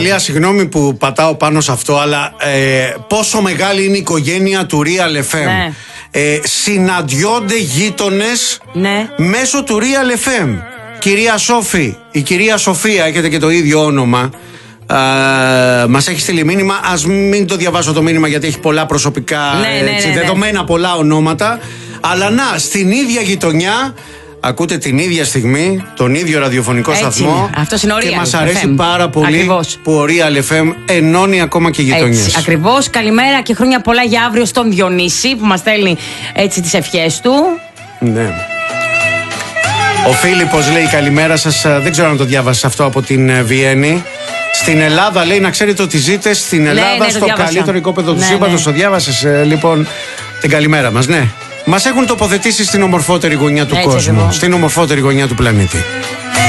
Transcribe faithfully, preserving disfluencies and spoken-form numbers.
Ροζαλία, συγγνώμη που πατάω πάνω σε αυτό, αλλά ε, πόσο μεγάλη είναι η οικογένεια του Real εφ εμ. Ναι. Ε, συναντιόνται γείτονες Ναι. μέσω του Real εφ εμ. Κυρία Σόφη, η κυρία Σοφία, έχετε και το ίδιο όνομα. Uh, μας έχει στείλει μήνυμα. Ας μην το διαβάσω το μήνυμα γιατί έχει πολλά προσωπικά, ναι, ναι, έτσι, ναι, ναι. δεδομένα, πολλά ονόματα. Αλλά να, στην ίδια γειτονιά ακούτε την ίδια στιγμή τον ίδιο ραδιοφωνικό Έτσι σταθμό. είναι. Αυτός είναι ο και Real μας αρέσει εφ εμ. πάρα πολύ. Ακριβώς. Που ο Real εφ εμ ενώνει ακόμα και γειτονιές. Ακριβώς. Καλημέρα και χρόνια πολλά για αύριο στον Διονύση που μας στέλνει έτσι τις ευχές του. Ναι. Ο Φίλιππος λέει καλημέρα σας. Δεν ξέρω αν το διάβασα αυτό από την Βιέννη. Στην Ελλάδα λέει να ξέρετε ότι ζείτε στην Ελλάδα, ναι, ναι, στο καλύτερο οικόπεδο του ναι, σύμπαντος. ναι. Το διάβασες ε, λοιπόν την καλημέρα μας. Ναι. Μας έχουν τοποθετήσει στην ομορφότερη γωνιά του Έτσι, κόσμου. ακριβώς. Στην ομορφότερη γωνιά του πλανήτη.